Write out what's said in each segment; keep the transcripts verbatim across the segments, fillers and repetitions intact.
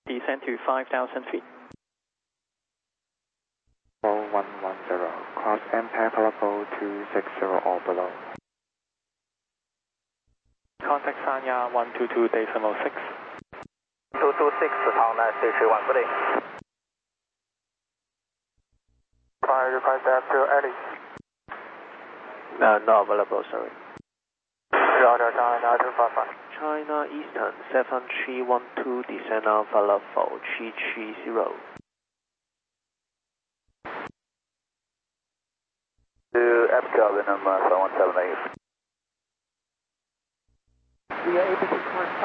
descend to five thousand feet. four one one zero, cross M P A level two six zero or below. Contact Sanya one two two decimal six. two two six,好，那四十万不对。 Fire request after Eddie. Uh, not available, sorry. Roger, China two five five. China Eastern seven three one two, descend Alpha level three three zero. To Epcot, number seven one seven eight. We are able to correspond.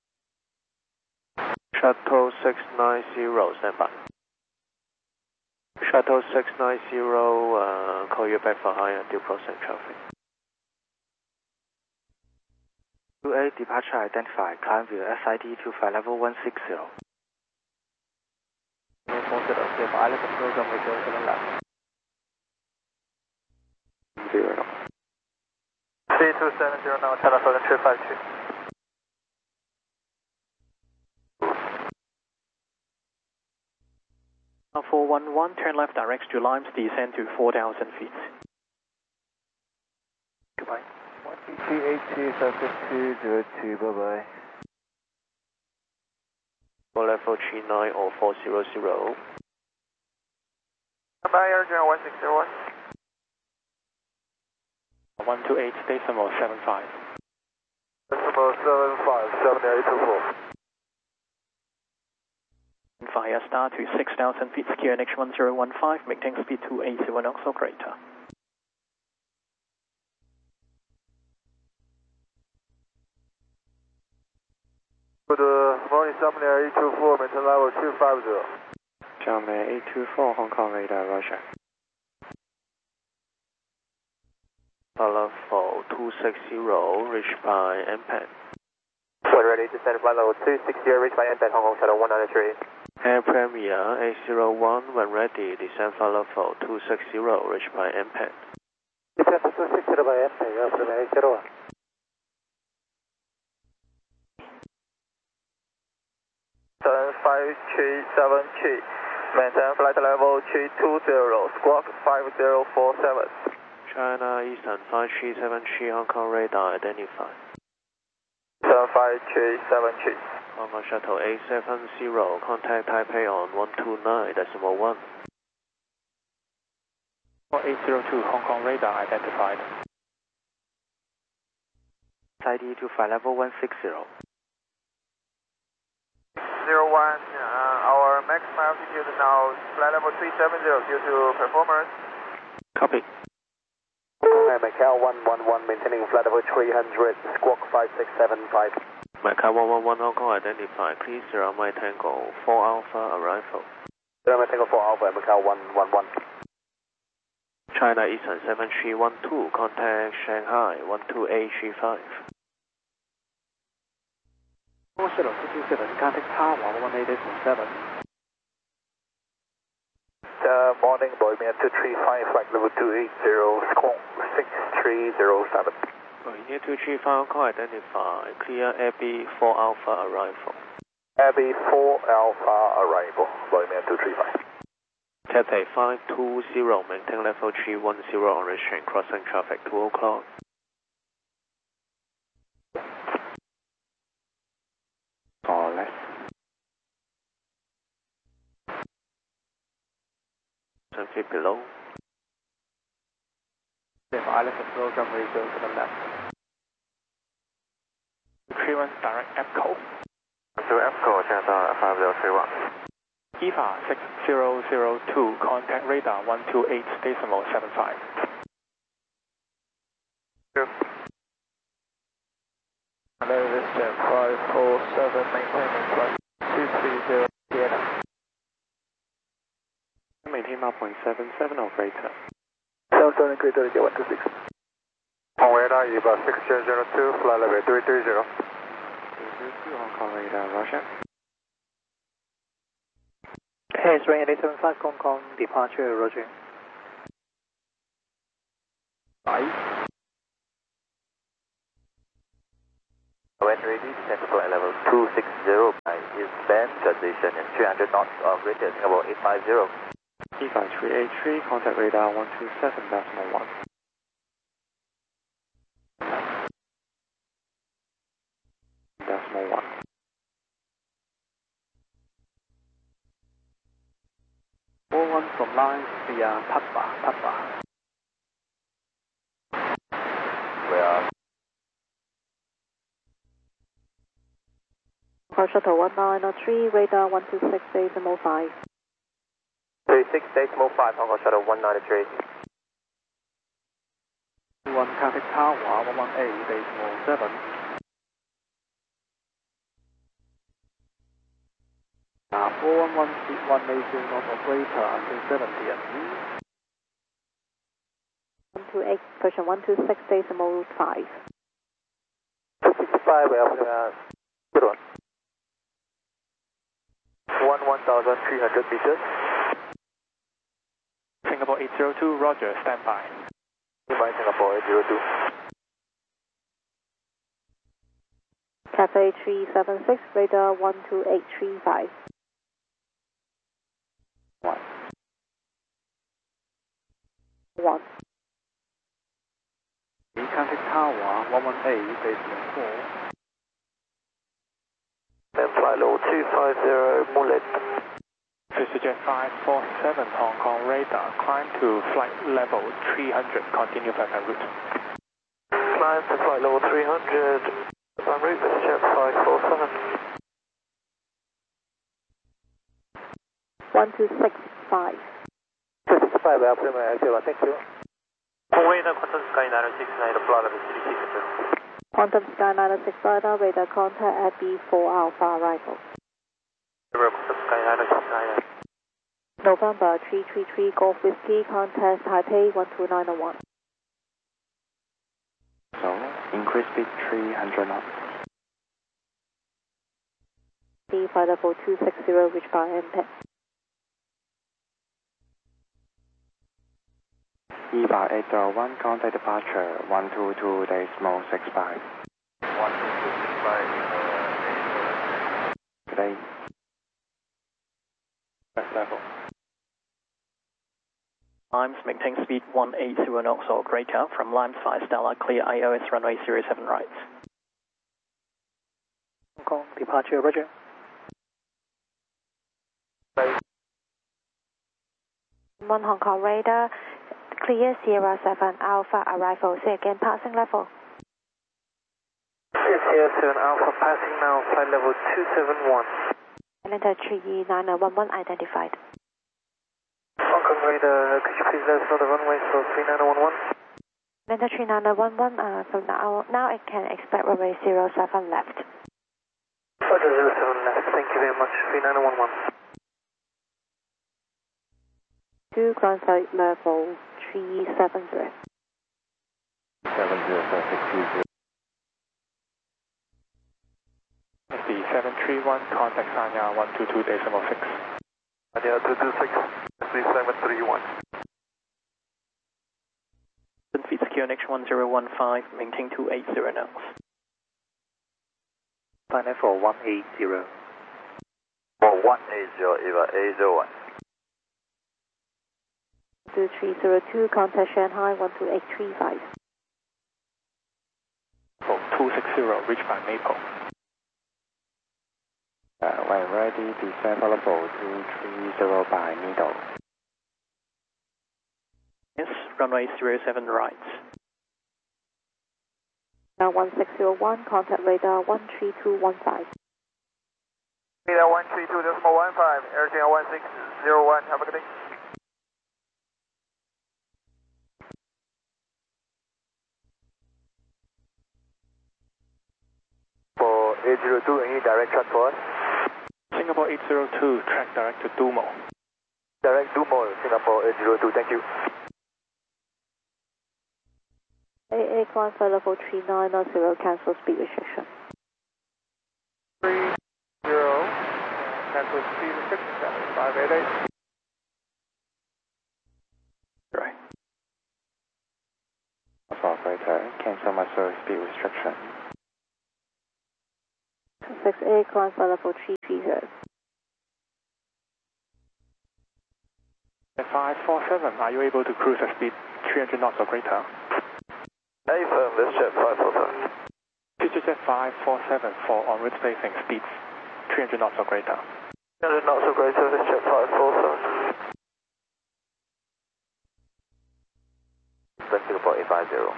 Shuttle six nine zero, stand by. Shuttle six nine zero, uh, call you back for higher due process traffic. two A departure identified, climb view S I D to flight level one six zero. Zero. C two seven zero now, China Southern two five two. four one one, turn left directs to Limes, descend to four thousand feet. Goodbye. one two two eight two, surface two zero two, bye bye. For level three nine or four zero zero. Bye, Air General one six zero one. one two eight decimal seven five. Decimal seven five, seven eight two four. Via star to six thousand feet, secure N H one zero one five, maintain speed two eighty knots or greater. Good morning, Summit eight two four, maintain level two five zero. Xiaomi eight two four, Hong Kong radar, Roger. Level two six zero, reached by M P A N. When ready, descend flight level two six zero, reach by M P A N, Hong Kong Shadow one nine three. Air Premier eight zero one, when ready, descend flight level two six zero, reached by M P A N. Descend two six zero by M P A N, Air Premier eight zero one. seven five three seven three, maintain flight level three two zero, squawk five zero four seven. China Eastern five three seven three, Hong Kong radar identified. seven five three seven three. Hong Kong Shuttle eight seven zero, contact Taipei on one two nine decimal one. eight zero two, Hong Kong radar identified. S I D to flight level one six zero. Zero one, uh, our maximum altitude now flight level three seven zero due to performance. Copy. Macau one one one, maintaining flight level three hundred, squawk five six seven five. Macau one one one, Hong Kong identified. Please zero my tango, four Alpha arrival. Zero my tango four Alpha, Macau one one one. China Eastern seven three one two, contact Shanghai one two eight three five. four zero two two seven, contact Taiwan one eight seven. Uh, morning, Boeing two three five, flight level two eight zero, squawk six three zero seven. Boeing two three five, Hong Kong identified. Clear Abbey four Alpha arrival. Abbey four Alpha arrival, Boeing two three five. Cathay five two zero, maintain level three one zero on restraint, crossing traffic two o'clock. Or less. ten feet below. If island program radio to the left. three one direct Epco. To Epco, China five zero three one. E V A six zero zero two, contact radar one two eight decimal seven five. Hello, this is five four seven, maintaining flight two three zero, Vienna. Maintain nine point seven seven or greater. seven seven greater, one two six. On radar, E V A six zero zero two, flight level three three zero. three three zero, Hong Kong radar, Roger. Hey, it's Rain eight seven five, Hong Kong, departure, Roger. Five. When ready, descend to flight level two six zero. Is band transition in three hundred knots of radius Singapore eight five zero. E five three eight three, contact radar one two seven decimal one. Decimal one. four one from line via Patwa, Patwa. We are Car Shuttle one nine zero three, radar one two six decimal five. three six decimal five, Hong Kong Shuttle one nine three. one traffic tower, one one eight decimal seven. Uh, four one one speed one eighty north operator until seven P M. one two eight, Persian one two six decimal five. two six five, we are uh, good one. one one thousand three hundred meters. Singapore eight zero two, roger, standby. Goodbye Singapore eight zero two. Cafe three seven six, radar one two eight three five. One. One. Traffic tower, one one eight decimal four. Then fly low two five zero, Mulet. VistaJet five four seven, Hong Kong radar, climb to flight level three hundred, continue flight en route. Climb to flight level three hundred, en route VistaJet five four seven. one two six five. two six five, we are Premier X one, thank you. Radar Quantum Sky nine six nine, flight level three six zero. Quantum Sky nine six radar, radar contact at B four Alpha arrival. Quantum Sky nine six nine. November three three three, Golf Whiskey, contact Taipei one two nine one. So, increase speed three hundred knots. B flight level two six zero, reach by M P E C. E five eight zero one, contact departure one two two decimal six five. one two two six five, Today. First level. Limes, maintain speed one eight zero knots or greater from Limes five Stella, clear I O S runway zero seven right. Hong Kong, departure, roger. one Hong Kong radar, clear Sierra seven Alpha arrival, say again, passing level. Sierra seven Alpha passing now, flight level two seven one. Atlanta three nine one one identified. Hong Kong radar, could you please let us know the runway for three nine one one? Atlanta three nine one one, uh, so now, now it can expect runway zero seven left. Roger, zero seven left, thank you very much, three nine one one. To ground flight level three seven zero. seven zero four six two zero. The seven three one, contact Sanya one two two decimal six. Sanya two two six, three seven three one. Feet secure next one zero one five, maintain two eight zero knots. Final for one eight zero. For one eight zero, Eva eight zero one. two three zero two, contact Shanghai one two eight three five. For two six zero, reach by Maple. Uh, when ready, descend available two three zero by middle. Yes, runway zero seven right. Now one six zero one, contact radar one three two one five. Radar one three two decimal one five, Air Channel one six zero one, have a good day. For eight zero two, any direct track for us? Singapore eight zero two, track direct to Dumo. Direct Dumo, Singapore eight zero two, thank you. A A climb flight level three nine zero, cancel speed restriction. three zero, cancel speed restriction, five eight eight. Right. Alpha operator, cancel master speed restriction. Say six eight, climb flight level three three zero. five four seven, are you able to cruise at speed three hundred knots or greater? Affirm, this jet five four seven. EasyJet five four seven for en route spacing, speeds three hundred knots or greater. three hundred knots or greater, this jet five four seven. Singapore eight five zero.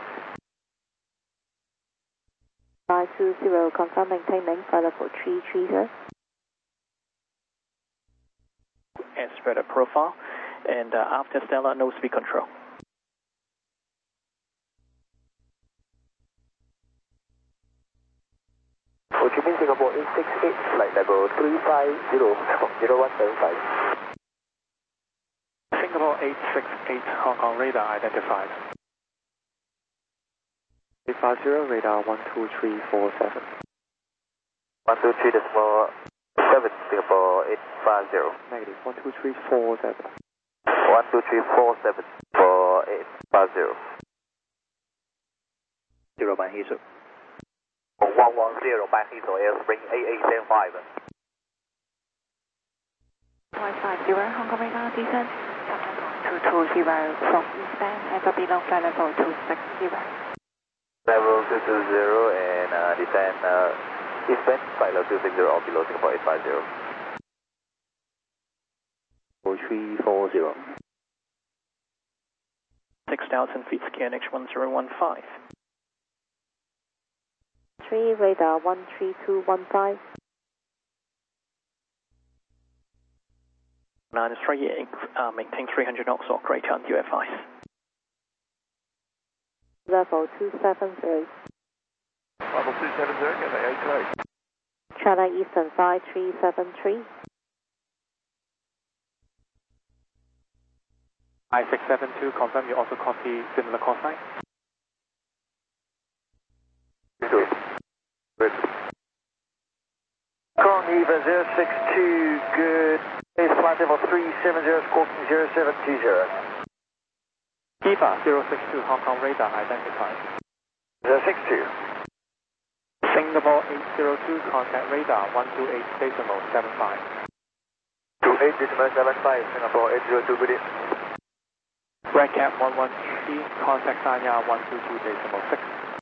five two zero, confirm maintaining flight level three three zero. And spread a profile, and uh, after Stella, no speed control. Ho Chi Minh Singapore eight six eight, flight level three five zero, zero one seven five. Singapore eight six eight, Hong Kong radar identified. eight five zero, radar one two three four seven. one two three decimal seven, Singapore eight five zero. Negative, one two three four seven. one two three four seven for eight five zero. Zero by Heathrow. one one zero by Heathrow, Airspring eight eight seven five. five five zero, Hong Kong radar descent. two two zero from eastbound, ever below flight level two six zero. Level two two zero and uh, descend uh, eastbound, flight level two six zero or below Singapore eight five zero. three four zero. six thousand feet, K N H one zero one five. three, radar one three two one five. nine three eight, uh, maintain three hundred knots or greater on U F Is. Level two seven zero. Level two seven zero, get the eight two eight. China Eastern five three seven three. I six seven two, confirm you also copy similar call sign. Good. Good. Kong Eva zero six two, good. Base flight level three seven zero, squawking zero seven two zero. EVA zero six two, Hong Kong radar identified. zero six two. Singapore eight zero two, contact radar one two eight decimal seven five. two eight decimal seven five, Singapore eight zero two, good in. Red Cap one one three, contact Sanya one two two decimal six.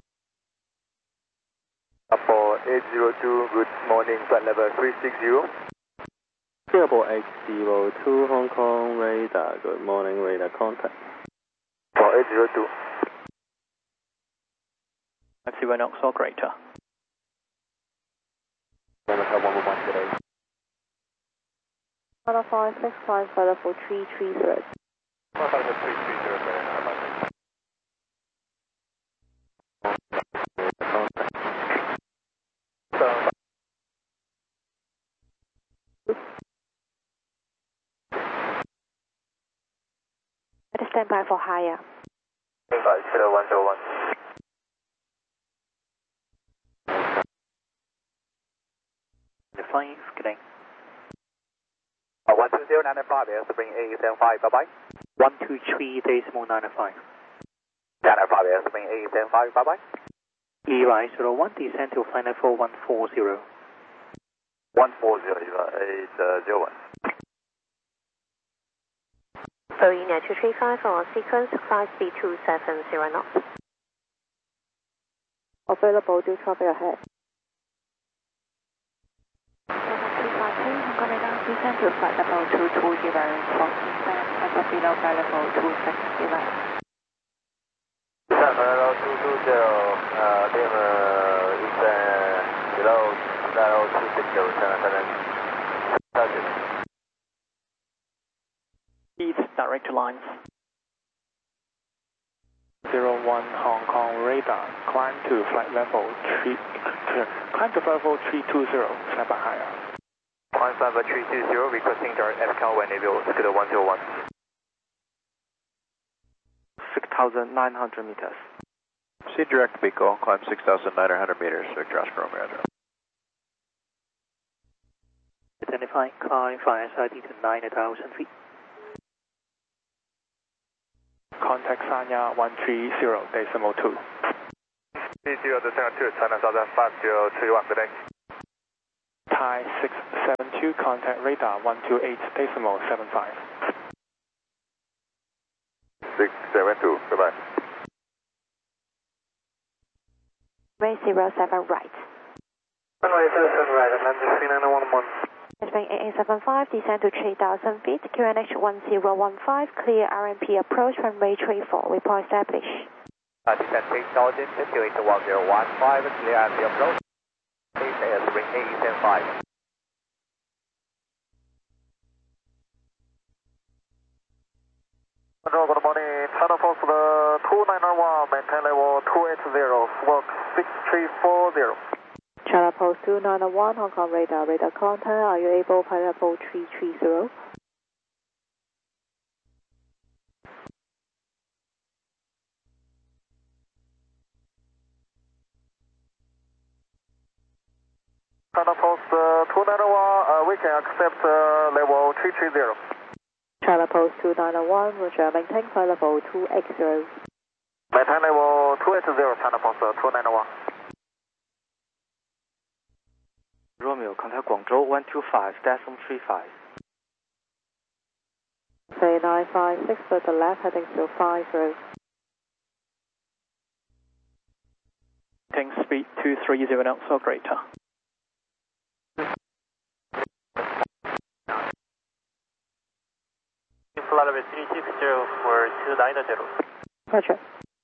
Singapore eight zero two, good morning, flight level three six zero. Singapore eight zero two, Hong Kong radar, good morning, radar contact. For eight zero two. Zero knots or greater. one five six five, flight level three three zero. Stand by for higher. zero one zero one. The flying, getting. Uh, one two zero nine five, Airspring eight seven five, bye bye. one two three decimal nine five. nine five, Airspring eight seven five, bye bye. E Y zero one, descend to flight level one four zero. one four zero, eight zero one. Boeing nine two three five for sequence, flight speed two seven zero knots. Available, do traffic ahead. seven two five two, Hong Kong radar, descend to flight level two two zero from eastbound, ever below flight level two six zero. Descend flight level two two zero, uh, dim uh, eastbound, below flight level two six zero, seven seven. Target. East direct lines. zero one Hong Kong radar, climb to flight level three, climb to flight level three two zero, stand by higher. Climb flight level three two zero, requesting direct F Cal when able, scooter one zero one. six thousand nine hundred meters. See direct vehicle, climb six thousand nine hundred meters, Victor Oscar Romeo. Identify, climb fire S I D to nine thousand feet. Contact Sanya one three zero decimal two. three zero decimal two, China Southern five zero three one, good day. Thai six seven two, contact radar one two eight decimal seven five. six seven two, goodbye. Ray zero seven right. Runway zero seven right, Atlantic three nine one one. Spring eight eight seven five, descend to three thousand feet, Q N H one zero one five, clear R M P approach, runway three four, report established. Uh, descend three thousand, Q H one zero one five, clear R M P approach. Please air spring eight eight seven five. Control, good morning. Channel Fox the two nine one, maintain level two eight zero, squawk six three four zero. Channel Post two nine one, Hong Kong radar, radar contact, are you able to level three three zero? Channel Post uh, two nine one, uh, we can accept uh, level three three zero. Channel Post two nine one, Roger, maintain flight level two eight zero. Maintain level two eight zero, Channel Post uh, two nine one. Romeo, contact Guangzhou one two five, decimal three five. Say nine five six for the left, heading to five zero. Ting speed two three zero knots or greater. Flight level three six zero for two nine zero. Roger.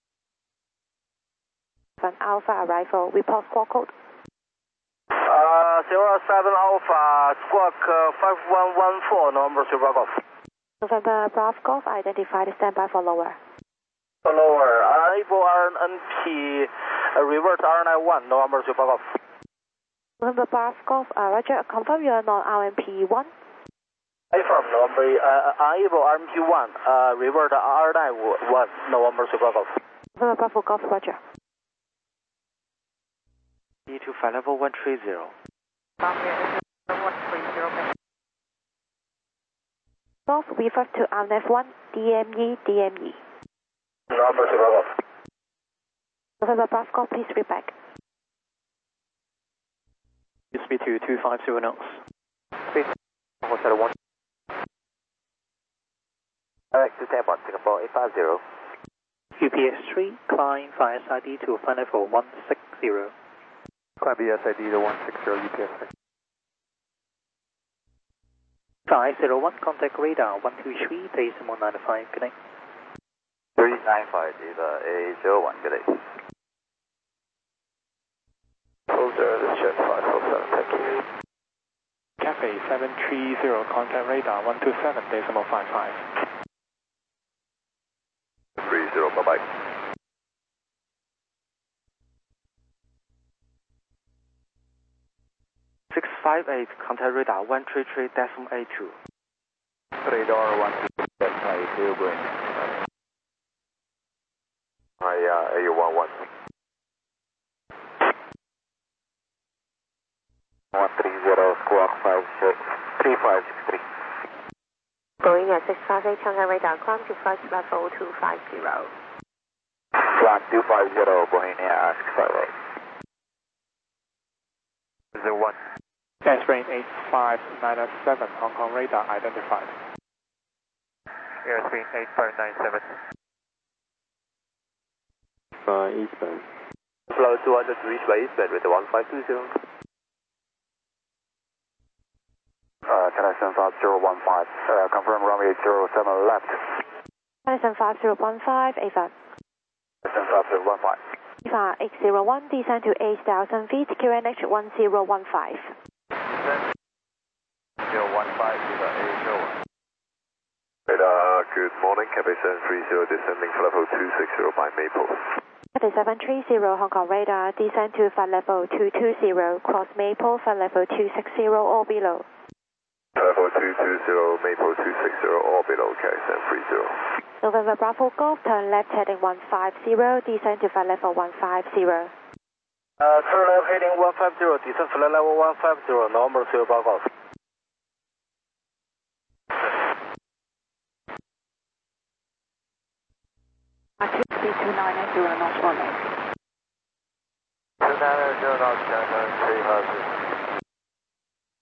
An Alpha arrival, report squawk code. Uh, zero seven Alpha, squawk uh, five one one four, number Silver Golf. November Bravo Golf, identified, standby for lower. For lower, unable R N P, uh, revert R nine one, number Silver Golf. November Bravo Golf, uh, Roger, confirm you are not R M P one. Affirm, number, uh, unable R M P one, uh, revert R nine one, number Silver Golf. November Bravo Golf, Roger. E to flight level one three zero. Golf, revert to R N F one, D M E, D M E. Number Silver Golf. November Bravo Golf, please read back. Speed two two five zero knots. Hotel one. Direct to Taiwan, Singapore eight five zero. U P S three, climb via S I D to flight level one six zero. Climb B S I D to one six zero U P S three. five zero one, contact radar one two three, decimal nine five, good day. three nine five is uh, A zero one, good day. Four zero, this is Jet five four seven, thank you. Cafe seven three zero, contact radar one two seven, decimal five five. three zero, bye bye. six five eight, contact radar one three three, decimal eight two. Radar one two eight five zero, going. Uh, yeah, A one one. one three zero, squawk five six, three five six three. Going at six five eight, contact radar, climb to flight level two five zero. Flight two five zero, Bohemia six five eight. zero one. Airsplane eight five nine seven, Hong Kong radar identified. Airsplane eight five nine seven. Fly eastbound. Flow two hundred three, fly eastbound with the one five two zero. Uh, connection five zero one five, uh, confirm runway zero seven left. Connection five zero one five, A five. Connection five zero one five. A five eight zero one, descend to eight thousand feet, Q N H one zero one five. zero one five, is uh, A zero one. Radar, good morning, Cafe seven three zero, descending flight level two six zero by Maple. Cafe seven three zero, Hong Kong radar, descend to flight level two two zero, cross Maple, flight level two six zero or below. Level two two zero, Maple two six zero or below, Cafe seven three zero. November Bravo Golf, turn left heading one five zero, descend to flight level one five zero. Uh, turn left heading one five zero, descend flight level one five zero, number Silver Golf. Speed two nine zero knots runway. two nine zero knots, three five zero.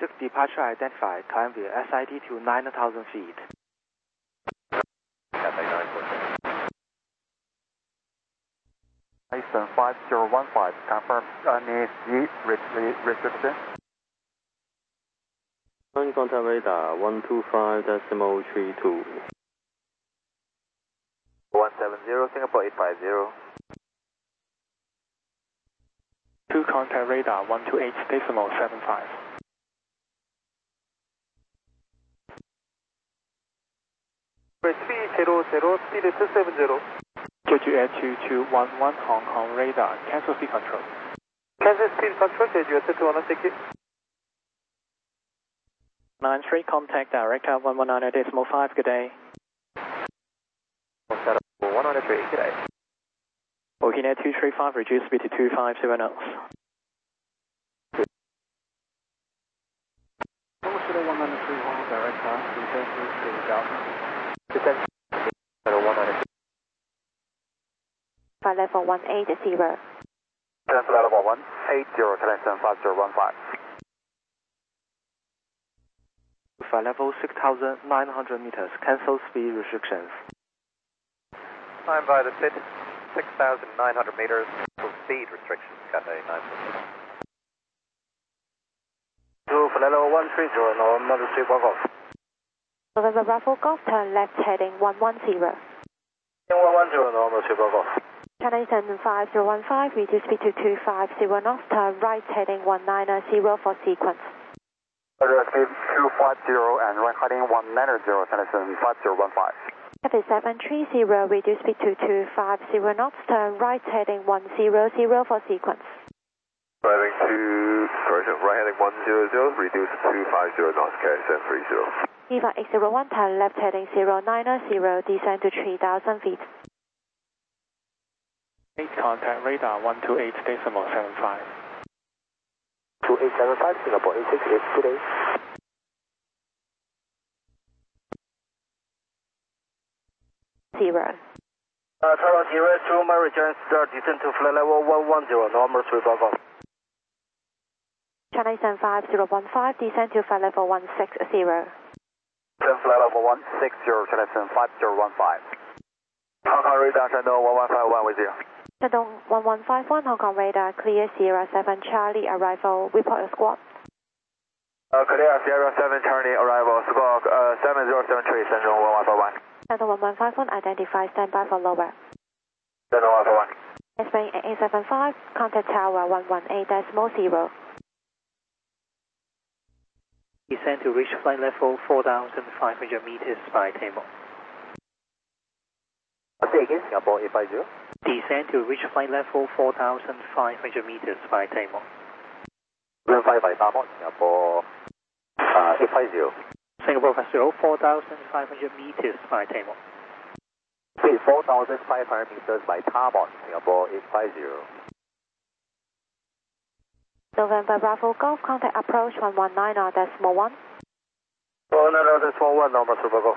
six departure identified. Climb via S I D to nine thousand feet. Cathay nine four six. Eastern five zero one five, confirm any speed restriction. On contact radar one two five decimal three two. one seven zero, Singapore eight five zero. two contact radar one two eight decimal seven five. three zero zero, speed two seven zero. J G Air two two one one, Hong Kong radar, cancel speed control. Cancel speed control, J G Air two two one one, thank you. nine three, contact director one one nine decimal five, good day. one one three, good day. Walking Air two three five, reduce speed to two five zero knots. Shuttle one nine three, Hong Kong director, return to Delta. Descend Shuttle one nine three. Flight level one eight zero. Transfer level one eight zero, connection five zero one five. Flight level six thousand nine hundred meters. Cancel speed restrictions. Climb by the pit, six thousand nine hundred meters. Speed restrictions, Cathay nine four six. To flight level one three zero, November three Golf. November Bravo Golf, turn left heading one one zero. one one zero, November three Golf. China Eastern five zero one five, reduce speed to two five zero knots, turn right heading one nine zero for sequence. Address speed two five zero and right heading one nine zero, China Eastern five zero one five. Cathay seven three zero, reduce speed to two five zero knots, turn right heading one zero zero for sequence. Driving to, correction, right heading one zero zero, reduce two five zero knots, carry seven three zero. Eva eight zero one, turn left heading zero nine zero, descend to three thousand feet. eight contact radar one two eight decimal seven five. two eight seven five, Singapore eight six eight, good day. Zero. Uh, Tower zero two, my return start, descend to flight level one one zero, November three Golf. China Eastern five zero one five, descend to flight level one six zero. Descend flight level one six zero, China Eastern five zero one five. Hong Kong radar, Shandong one one five one with you. Shandong one one five one, Hong Kong radar, clear Sierra seven Charlie, arrival, report your squad. Uh, clear Sierra seven Charlie, arrival, squawk uh, seven zero seven three, Shandong one one five one. Shandong one one five one, identify, standby for lower. Shandong one one five one. X-Ray eight eight seven five, contact tower one one eight decimal zero. Descend to reach flight level four thousand five hundred meters by table. Say again, Singapore eight five zero. Descend to reach flight level four thousand five hundred meters by table. Run five by Damon, Singapore uh, eight five zero. Singapore five zero, four thousand five hundred meters by table. Speed four thousand five hundred meters by Tamon, Singapore eight five zero. November Bravo Golf, contact approach one one nine decimal one. one nine decimal one, November three Golf.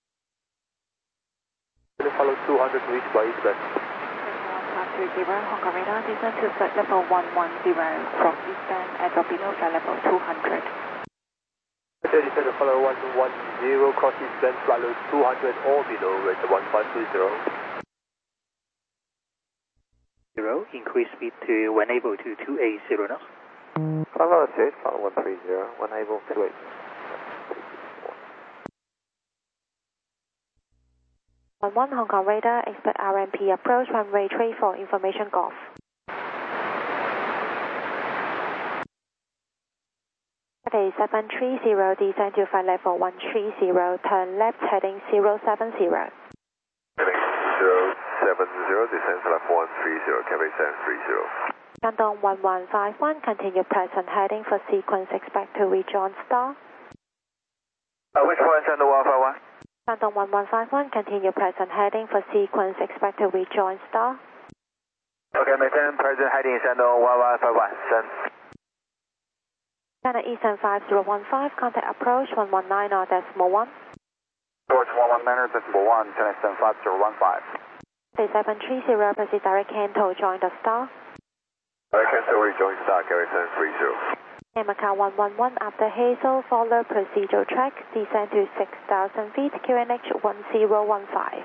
Follow two hundred to reach by eastbound. one three zero, Hong Kong radar, descend to flight level one one zero from eastbound at or below flight level two hundred. Descend to follow one one zero, cross eastbound, flight level two hundred or below, rate one five two zero. Zero, increase speed to when able to two eight zero knots. Follow eight, follow one three zero, when able two eight. one one Hong Kong radar, expect R M P approach runway three for information golf. Cathay seven three zero, descend to flight level one three zero, turn left heading zero seven zero. Heading zero seven zero, descend to level one three zero, Cathay seven three zero. Shandong one one five one, continue present heading for sequence, expect to rejoin star. Uh, which one, Shandong one five one? Shandong one one five one, continue present heading for sequence, expect to rejoin star. Okay, maintain present heading, Shandong one one five one, send. China Eastern five zero one five, contact approach one one nine decimal one. Approach one one nine decimal one, China Eastern five zero one five. Cathay seven three zero, proceed direct canto, join the star. Direct canto, rejoin star, carry seven three zero. Macau one one one after Hazel, follow procedural track, descend to six thousand feet, Q N H one zero one five.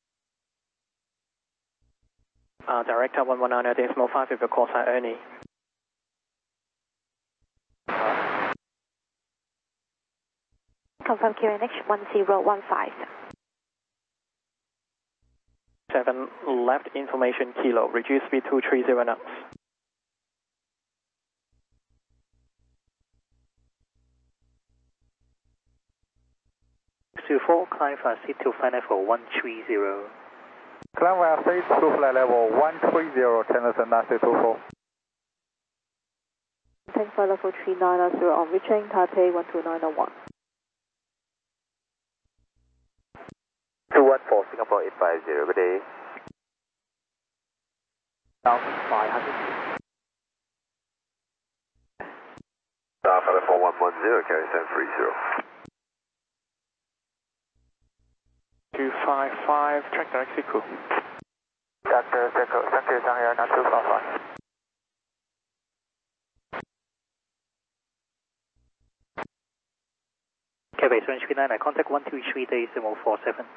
Uh, Director one one nine decimal five, if your call sign Ernie. Confirm Q N H one zero one five. seven left information kilo, reduce speed two three zero knots. two four, climb fast seat to flight level one three zero. Climb fast seat to flight level one three zero, Tennyson nine two four. Maintain flight level three nine zero on reaching Taipei one two nine one. two one four, Singapore eight five zero, good day. one thousand five hundred. Alpha level one one zero, carry seven three zero. two five five, track direct Siku. Doctor Seco, thank you, Shanghai nine two five five. Cathay seven three nine, contact one two three decimal four seven.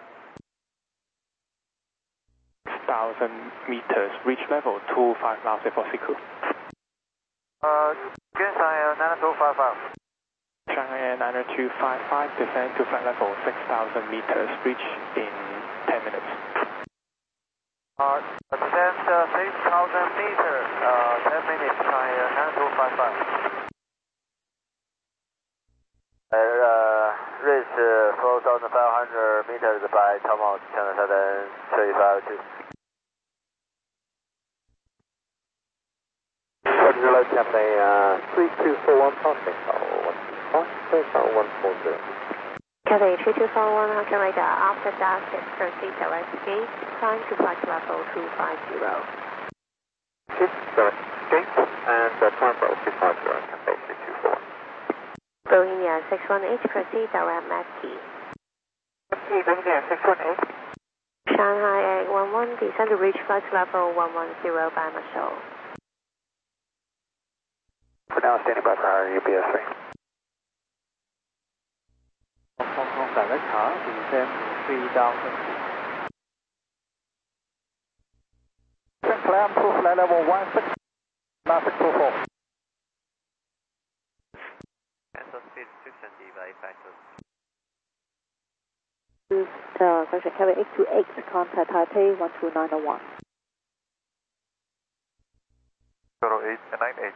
one thousand meters, reach level two five thousand for Siku. Uh, again, Shanghai nine two five five. Shanghai nine two five five, descend to flight level six thousand meters, reach in ten minutes. Uh, descend uh, six thousand meters, uh, ten minutes, Shanghai nine two five five. Uh, reach uh, four thousand five hundred meters by Tomahawk, Channel seven three five two. Hello, Cathay uh, three two four one, passing call one two five, one four zero. Cathay three two four one, Hong radar, after dash proceed direct gate, climb to flight level two five zero. Six direct gate and uh, climb for two five zero, Cathay three two four one. Bohemia six one eight, proceed direct Mackie. Bohemia six one eight. Shanghai eight one one, descend to reach flight level one one zero by Marshall. For now, standing by for our U P S three. Hong Kong Director, descend to three thousand feet. Climb to flight level one six nine six two four. Cancel speed restriction device factor. Uh, section Cathay eight two eight, contact Taipei one two nine one. zero eight nine eight.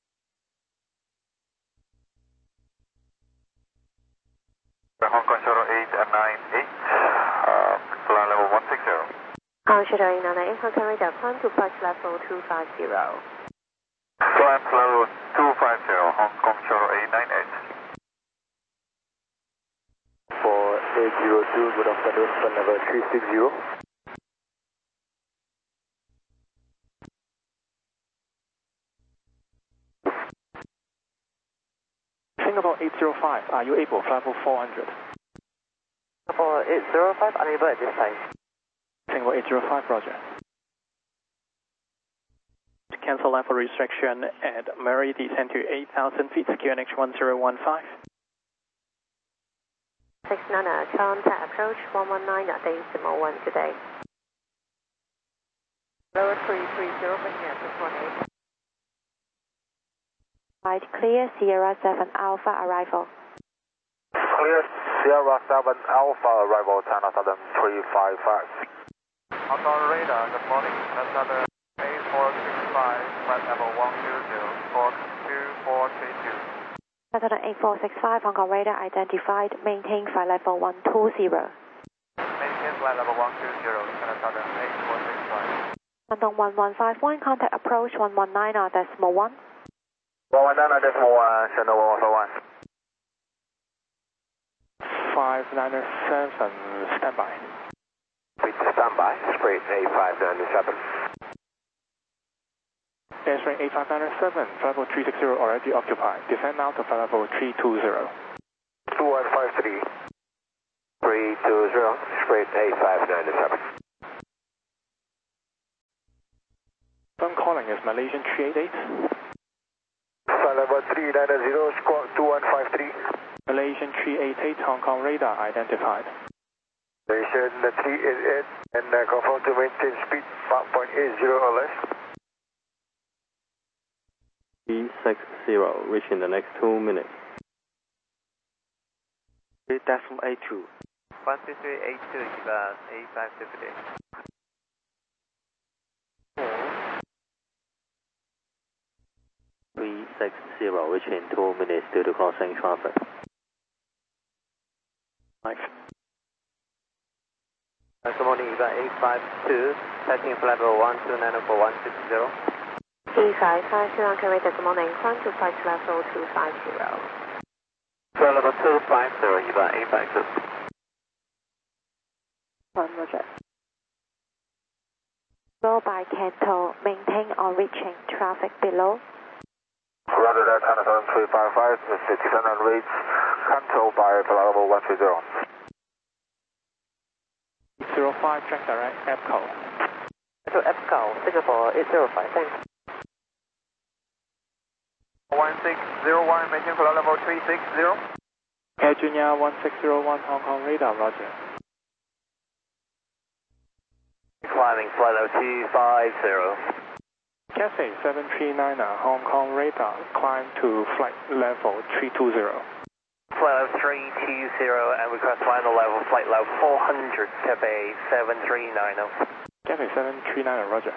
Hong Kong zero eight nine eight, uh, flight level one six zero. Hong Kong zero eight nine eight, Hong Kong radar, climb to flight level two five zero. Climb level two five zero, Hong Kong zero eight nine eight. For eight zero two, good afternoon, flight level three six zero. Singapore eight zero five, are you able? Flight level four hundred. For eight zero five, unable at this time. Singapore eight zero five, roger. To cancel level restriction at Murray, descend to eight thousand feet, Q N H one zero one five. six nine, contact approach one one nine, decimal one today. Lower three three zero, Bohemia six one eight. Right, clear, Sierra seven Alpha arrival. Clear, Sierra seven Alpha arrival, China Southern three five five. Hong Kong radar, good morning, China Southern eight four six five, flight level one two zero, Fox two four three two. Cessna eight four six five, Hong Kong radar identified, maintain flight level one two zero. Maintain flight level one two zero, China Southern eight four six five. Shandong one one five one, contact approach one one nine, decimal one. one one nine, decimal one, Shandong one one five one. five nine seven, standby. Reach standby, straight eight five nine seven. Airstream eight five nine seven, flight level three six zero already occupied. Descend now to flight level three two zero. two one five three. three two zero, straight eight five nine seven. Phone calling is Malaysian three eight eight. Flight level three nine zero, squawk two one five three. Malaysian three eight eight, Hong Kong radar identified. Malaysian three eight eight, and uh, confirm to maintain speed five point eight zero or less. three six zero, reaching the next two minutes. three decimal eight two. one two three eight two, about eight five fifty. three six zero, reaching two minutes due to crossing traffic. Nice. Uh, good morning, about eight five two, taking flight level one two nine four one six zero. E five five two, Hong Kong radar, good morning, climb to flight level two five zero. Flight level two five zero, about eight five two. One, roger. Go by Canto, maintain or reaching traffic below. Roger that, China seven three five five, descend and rates, control by flight level one three zero. zero five, track direct, F call. So F call, Singapore eight zero five, thanks. one six zero one, maintain flight level three six zero. Air Junior one six zero one, Hong Kong radar, roger. Climbing flight level two five zero. Cathay seven three nine, Hong Kong radar, climb to flight level three two zero. Flight level three two zero, and we cross final level, flight level four hundred, Cathay seven three nine. Cathay seven three nine, roger.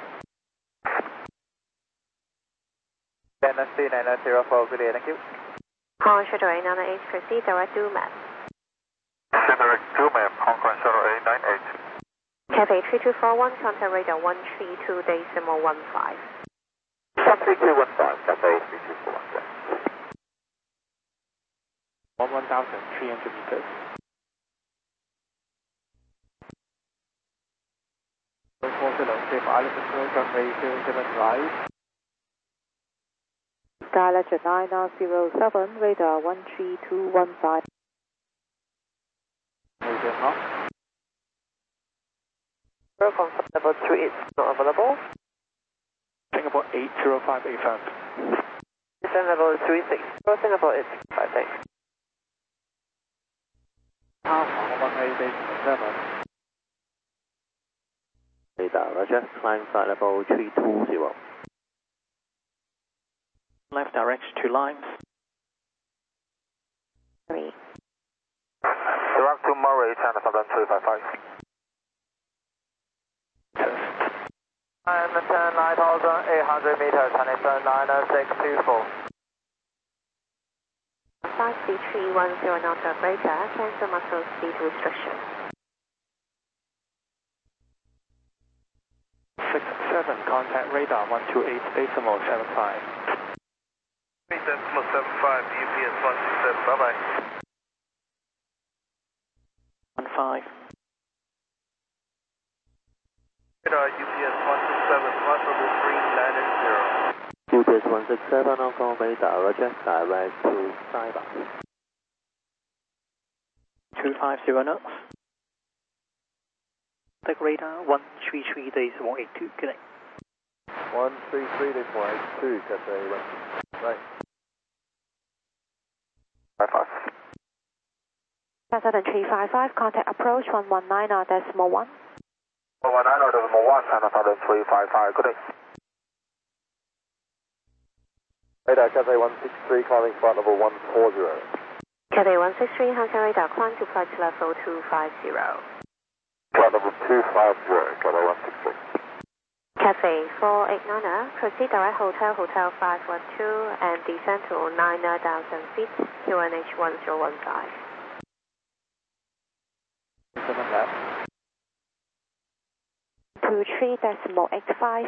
Dynasty nine zero four, good day, thank you. Hong Kong Shuttle eight nine eight, proceed direct to map. Direct to map, Hong Kong Shuttle eight nine eight. Cathay three two four one, contact radar one three two decimal one five. one three two one five, Cathay three two four one. On one thousand three hundred meters. four zero, safe island control, runway zero seven right. Skylecture nine nine zero seven, radar one three two one five. Major knock. Welcome, level three is not available. Singapore eight zero five eight five. Descend level three six, Singapore eight six five, thanks. Alpha one eight eight seven. Radar, roger, climb flight level three two zero. Left direct two lines. Three. Direct to Murray, China seven three five five. And turn nine thousand eight hundred meters, China seven nine six two four. five three three one zero knots operator, cancel muscle speed restriction. six seven, contact radar one two eight decimal seven five. eight decimal seven five, U P S one six seven, bye bye. one five. Radar U P S one six seven, flight level three nine zero. U P S one six seven, Hong Kong radar, roger, direct to Saibai. two five zero knots. Take radar one three three decimal eight two, connect. one three three decimal eight two, Cathay one. Right. Five five. seven three five five, contact approach one one nine decimal one. one one nine decimal one, China seven three five five, good day. Radar Cathay one six three, climbing flight level one four zero. Cathay one six three, Hong Kong radar, climb to flight level two five zero. Flight level two five zero, Cathay one six three. Cathay four eight nine, proceed direct hotel, hotel five one two, and descend to nine thousand feet, Q N H one zero one five. seven left. two three decimal eight five.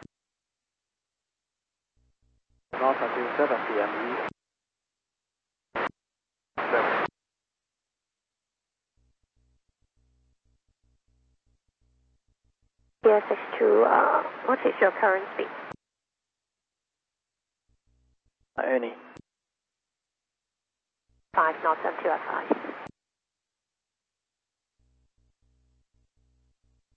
North until seven P M east. seven. P S H two, uh, what is your current speed? Ernie. five knots until F I.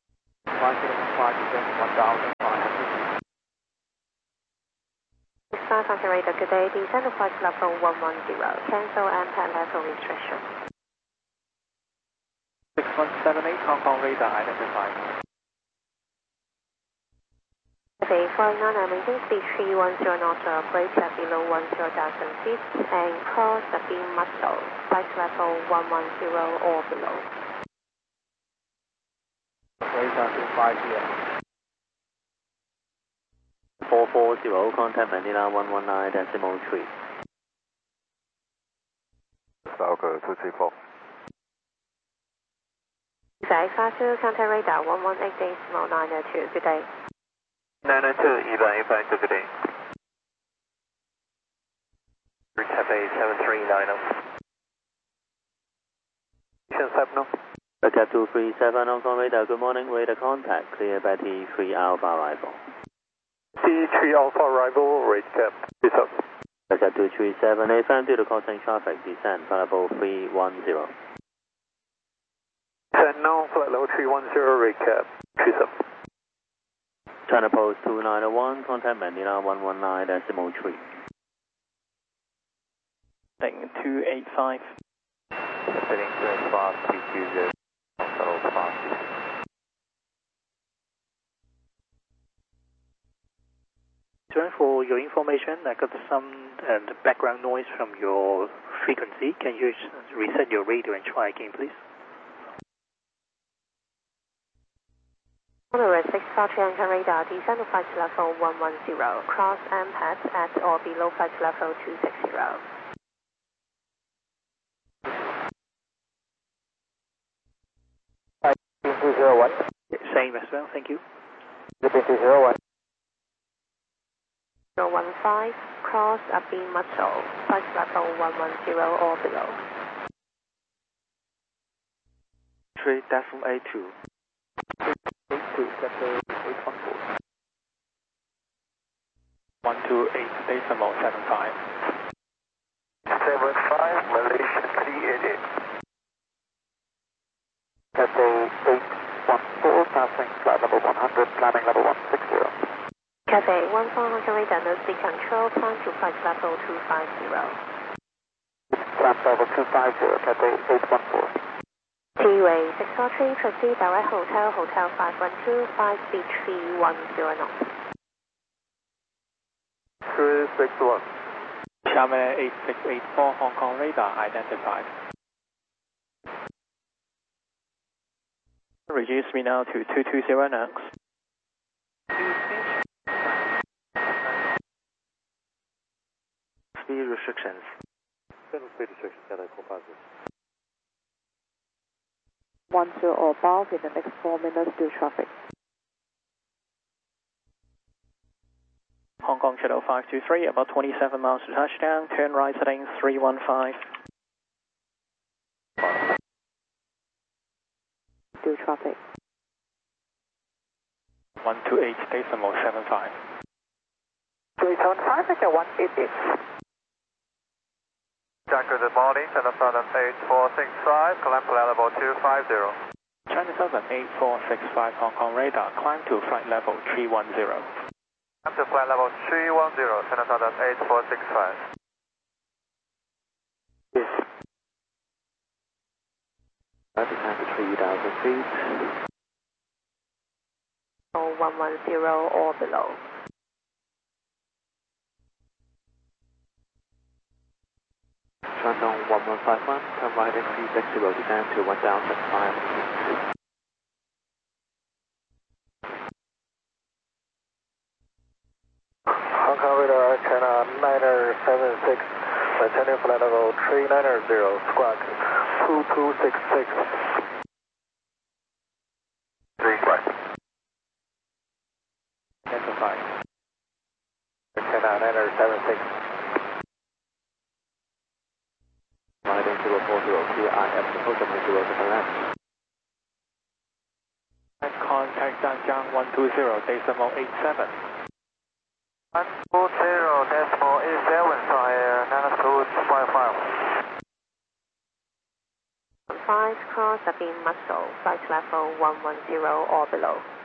Five seven five, descend one thousand five hundred. five, contact radar, good day, descend to flight level one one zero, cancel and pad level restriction. six one seven eight, Hong Kong radar identified. Cathay four eight nine, maintain speed three one zero knots, operate at below ten thousand feet and cross the beam muzzle, flight level one one zero or below. Radar two five here. four four zero, contact Manila one one nine decimal three. Falco two three four. Cathay five two, contact radar one one eight decimal nine two, good day. nine nine two,一般一般，good day. Cathay seven three nine zero. No. Cat two three seven, Hong Kong radar, good morning, radar contact, clear Betty three Alpha arrival. T three Alpha arrival, rate cap, is up. Cat two three seven, A F M due to crossing traffic, descend, flight level three one zero. Descend now, flight level three one zero, rate cap, is up. China Post two nine one, contact Manila one one nine decimal three. Thing two eight five. Heading two eight five, three two zero, shuttle five. For your information, I got some uh, background noise from your frequency. Can you reset your radio and try again, please? Honor six four three anchor radar, descend to flight level one one zero, cross M PAD at or below flight level two six zero. two zero one. Same as well, thank you. two zero one. zero one five, cross a beam muzzle, flight level one one zero or below. three decimal eight two. eight two, Cathay eight one four. one two eight decimal seven five. seven five, Malaysian three eight eight. Cathay eight one four, passing flight level one hundred, planning level one six zero. Cathay one four anchor radar, no speed control, plan to flight level two five zero. Plan level two five zero, Cathay eight one four. T-Way six four three, proceed direct hotel, hotel five one two, five speed three one zero knots. three six one. Xiamen eight six eight four, Hong Kong radar identified. Reduce me now to two two zero knots. Speed restrictions. Speed restrictions, Cathay four five zero. one zero or above in the next four minutes due traffic. Hong Kong Shuttle five two three, about twenty-seven miles to touchdown, turn right heading three one five. Due traffic. one two eight decimal seven five. three seven five, one eight eight. Jack, good morning, China Southern eight four six five, climb flight level two five zero. China Southern eight four six five, Hong Kong radar, climb to flight level three one zero. Climb to flight level three one zero, China Southern eight four six five. Yes. Descend to three thousand feet. Or one one zero or below. Shandong one one five one, turn right at three six zero, descend to one thousand five hundred. Hong Kong radar, China niner seven six, maintaining flight level three nine zero, squawk two two six six. three squawk. Identified. China niner seven six. Riding zero four zero, C I F, zero seven zero to the left. And contact Danjiang one two zero, decimal eight seven. one two zero, decimal eight seven, fire nine two five five. five, cross a beam muzzle, flight level one one zero or below.